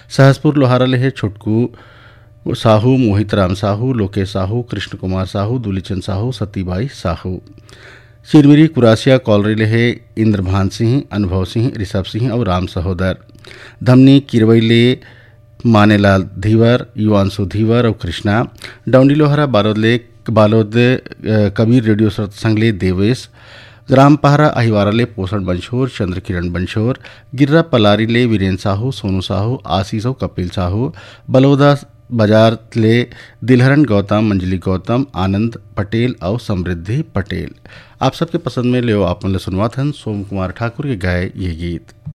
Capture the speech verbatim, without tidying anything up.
सहसपुर लोहारा ले है छुटकू साहू, मोहित राम साहू, लोकेश साहू, कृष्ण कुमार साहू, दूलीचंद साहू, सतीबाई साहू। चिरमिरी कुरासिया कॉलरी ले है इंद्रभान सिंह, अनुभव सिंह, ऋषभ सिंह और राम सहोदर। धमनी किरवई ले मानेलाल धीवर, युवांशु धीवर और कृष्णा। डौंडी लोहारा बालोद ले बालोद कबीर रेडियो संघ ले देवेश। ग्राम पहरा अहिवारा ले पोषण बंशोर, चंद्र किरण बंशोर। गिर्रा पलारी ले वीरेन साहू, सोनू साहू, आशीष और कपिल साहू। बलौदा बाजार ले दिलहरन गौतम, मंजली गौतम, आनंद पटेल और समृद्धि पटेल। आप सबके पसंद में ले आप सुनवात हन सोम कुमार ठाकुर के गाए ये गीत।